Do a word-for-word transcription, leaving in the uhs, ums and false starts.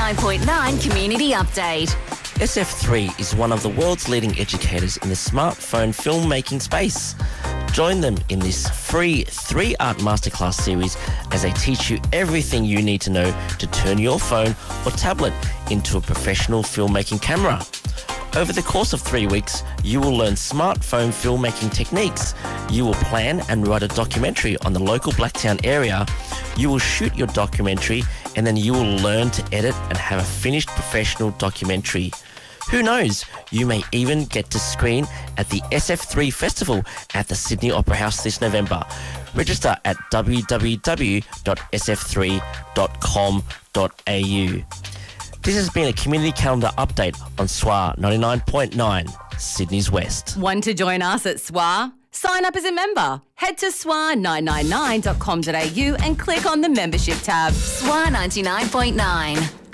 ninety-nine point nine Community Update. S F three is one of the world's leading educators in the smartphone filmmaking space. Join them in this free three-art masterclass series as they teach you everything you need to know to turn your phone or tablet into a professional filmmaking camera. Over the course of three weeks, you will learn smartphone filmmaking techniques. You will plan and write a documentary on the local Blacktown area. You will shoot your documentary and then you will learn to edit and have a finished professional documentary. Who knows, you may even get to screen at the S F three Festival at the Sydney Opera House this November. Register at w w w dot s f three dot com dot a u. This has been a community calendar update on S W A ninety-nine point nine, Sydney's West. Want to join us at S W A? Sign up as a member. Head to S W A nine nine nine dot com dot a u and click on the membership tab. S W A ninety-nine point nine.